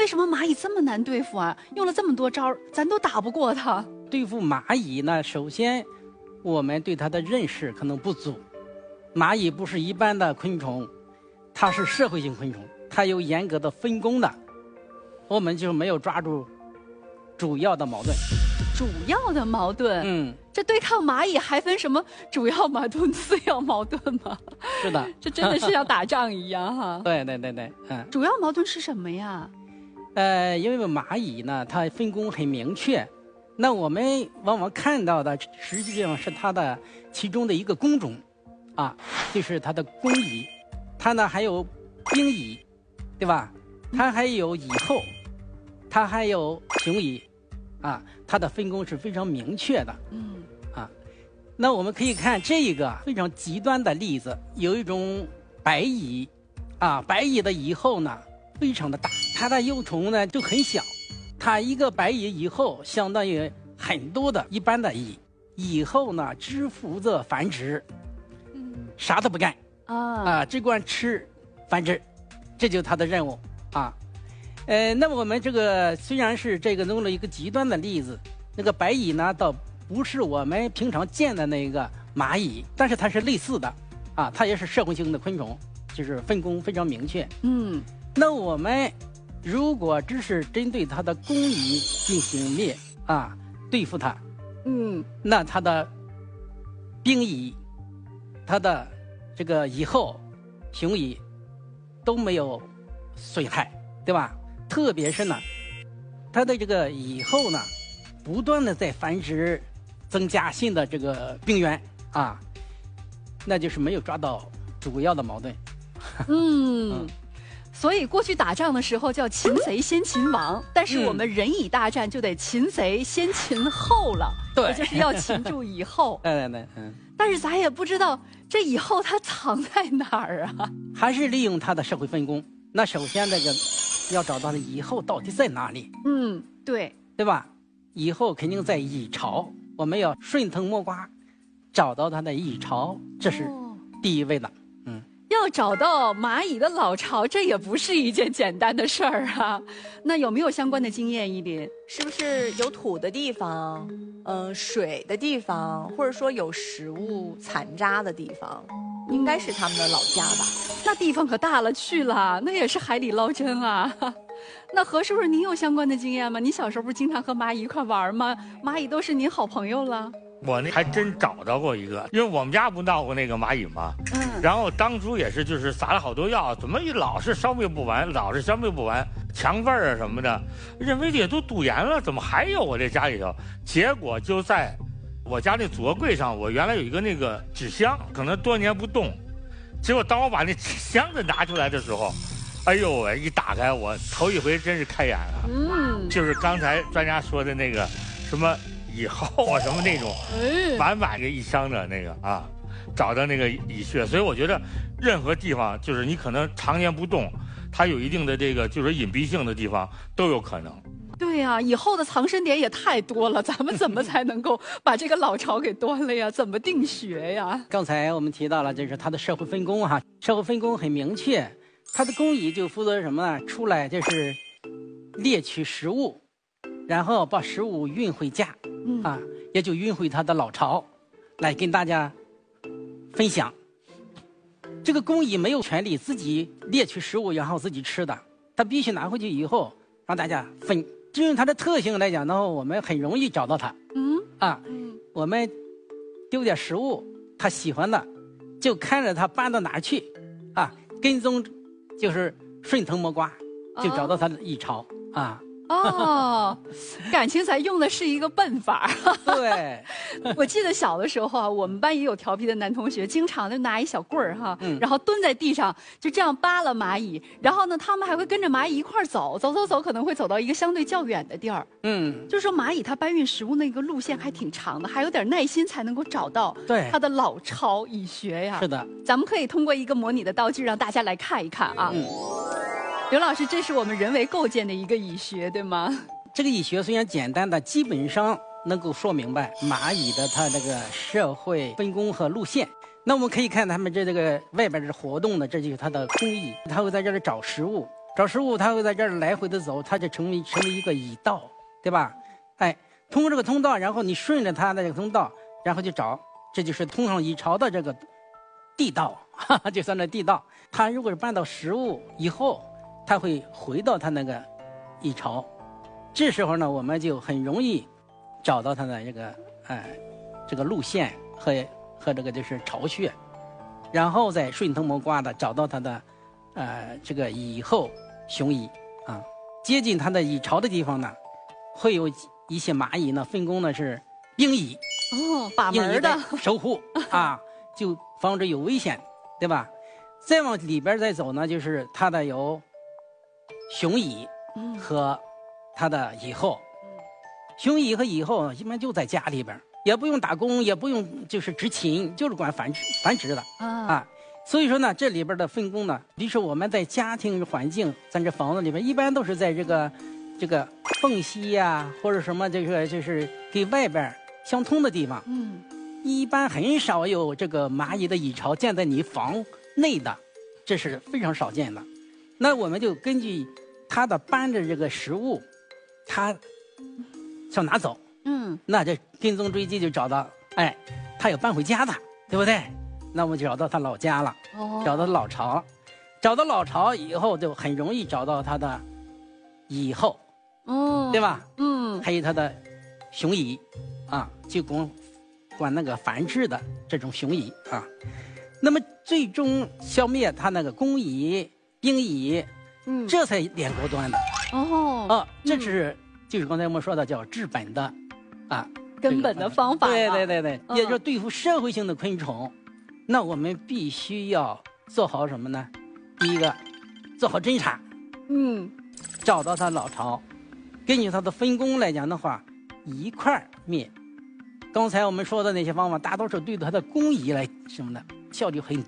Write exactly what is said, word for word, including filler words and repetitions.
什么蚂蚁这么难对付啊？用了这么多招，咱都打不过它。 对付蚂蚁呢，首先我们对它的认识可能不足。蚂蚁不是一般的昆虫，它是社会性昆虫，它有严格的分工的，我们就没有抓住主要的矛盾。 主要的矛盾， 嗯， 这对抗蚂蚁还分什么主要矛盾、次要矛盾吗？ 是的， 这真的是像打仗一样哈。 对对对对，嗯。 主要矛盾是什么呀？ 呃，因为蚂蚁呢，它分工很明确，那我们往往看到的实际上是它的其中的一个工种，啊，就是它的工蚁，它呢还有兵蚁，对吧？它还有蚁后，它还有雄蚁，啊，它的分工是非常明确的。 嗯， 啊，那我们可以看这个非常极端的例子，有一种白蚁，啊，白蚁的蚁后呢非常的大，它的幼虫呢就很小，它一个白蚁蚁后相当于很多的一般的蚁，蚁后呢只负责繁殖， 嗯， 啥都不干啊啊，只管吃繁殖，这就是它的任务啊。呃，那么我们这个虽然是这个弄了一个极端的例子，那个白蚁呢倒不是我们平常见的那个蚂蚁，但是它是类似的啊，它也是社会性的昆虫，就是分工非常明确。 嗯， 那我们如果只是针对它的工蚁进行灭啊，对付它， 嗯， 那它的兵蚁、它的这个蚁后、雄蚁都没有损害，对吧？特别是呢，它的这个蚁后呢，不断的在繁殖，增加新的这个病源啊，那就是没有抓到主要的矛盾。 嗯。 嗯所以过去打仗的时候叫擒贼先擒王，但是我们人蚁大战就得擒贼先擒后了， 对也就是要擒住蚁后。 对对对，嗯。 但是咱也不知道这蚁后它藏在哪儿啊？ 还是利用它的社会分工。那首先这个要找到的蚁后到底在哪里， 嗯，对， 对吧？蚁后肯定在蚁巢，我们要顺藤摸瓜，找到它的蚁巢，这是第一位的。嗯， 要找到蚂蚁的老巢，这也不是一件简单的事儿啊。那有没有相关的经验，依林？ 是不是有土的地方，嗯、呃，水的地方，或者说有食物残渣的地方，应该是他们的老家吧？ 那地方可大了去了，那也是海底捞针啊。那何叔叔，您有相关的经验吗？你小时候不是经常和蚂蚁一块玩吗？蚂蚁都是您好朋友了。 我那还真找到过一个，因为我们家不闹过那个蚂蚁吗？嗯。然后当初也是就是撒了好多药，怎么老是消灭不完，老是消灭不完，强味儿啊什么的，认为这都堵严了，怎么还有我这家里头？结果就在我家那祖国柜上，我原来有一个那个纸箱，可能多年不动，结果当我把那纸箱子拿出来的时候，哎呦喂，一打开我头一回真是开眼了。嗯。就是刚才专家说的那个什么蚁后啊什么那种，满满的一箱的那个啊，找到那个蚁穴，所以我觉得任何地方就是你可能常年不动，它有一定的这个就是隐蔽性的地方都有可能。 对呀、啊，以后的藏身点也太多了，咱们怎么才能够把这个老巢给端了呀？怎么定穴呀？ 刚才我们提到了，就是它的社会分工哈，社会分工很明确，它的工蚁就负责什么呢？出来就是猎取食物，然后把食物运回家。嗯、啊，也就运回他的老巢，来跟大家分享。这个工蚁没有权利自己猎取食物，然后自己吃的，他必须拿回去以后让大家分。至于它的特性来讲呢，我们很容易找到它。嗯，啊，嗯，我们丢点食物，它喜欢的，就看着它搬到哪儿去，啊，跟踪就是顺藤摸瓜，就找到它的蚁巢、哦、啊。 哦，感情咱用的是一个笨法。 对， 我记得小的时候啊，我们班也有调皮的男同学，经常就拿一小棍儿哈， 嗯、 然后蹲在地上就这样扒拉蚂蚁，然后呢，他们还会跟着蚂蚁一块儿走，走走走，可能会走到一个相对较远的地儿。嗯，就是说蚂蚁它搬运食物那个路线还挺长的，还有点耐心才能够找到它的老巢蚁穴呀。 是的， 咱们可以通过一个模拟的道具让大家来看一看啊。嗯。刘老师，这是我们人为构建的一个蚁穴，对吗？ 这个蚁穴虽然简单的，基本上能够说明白蚂蚁的它这个社会分工和路线。那我们可以看它们这这个外边这活动的，这就是它的工蚁，它会在这里找食物， 找食物，它会在这儿来回的走，它就成为成为一个蚁道，对吧？哎，通过这个通道，然后你顺着它的这个通道，然后就找，这就是通向蚁巢的这个地道，哈哈，就算那地道。它如果是搬到食物以后，它会回到它那个蚁巢，这时候呢，我们就很容易找到它的这个呃这个路线和和这个就是巢穴，然后再顺藤摸瓜的找到它的呃这个蚁后雄蚁啊，接近它的蚁巢的地方呢，会有一些蚂蚁呢分工呢是兵蚁哦，把门的守护啊，就防止有危险，对吧？再往里边再走呢，就是它的有雄蚁和它的蚁后。雄蚁和蚁后一般就在家里边，也不用打工，也不用就是执勤，就是管繁殖繁殖的啊啊。所以说呢，这里边的分工呢，比如说我们在家庭环境，咱这房子里边一般都是在这个这个缝隙呀、啊，或者什么这个就是跟外边相通的地方。嗯，一般很少有这个蚂蚁的蚁巢建在你房内的，这是非常少见的。那我们就根据它的搬着这个食物，它想拿走，嗯，那这跟踪追击就找到，哎，它要搬回家的，对不对？那我们就找到他老家了，哦，找到老巢，找到老巢以后就很容易找到他的蚁后，哦，对吧？嗯，还有他的雄蚁，啊，就管管那个繁殖的这种雄蚁啊。那么最终消灭他那个工蚁、兵蚁，嗯，这才连锅端的。哦，啊，这是、嗯、就是刚才我们说的叫治本的，啊， 根本的方法。 对对对对，嗯、也就是对付社会性的昆虫。那我们必须要做好什么呢？第一个，做好侦查，嗯，找到它老巢，根据它的分工来讲的话，一块儿灭。刚才我们说的那些方法，大多数对它的工蚁来什么呢？效率很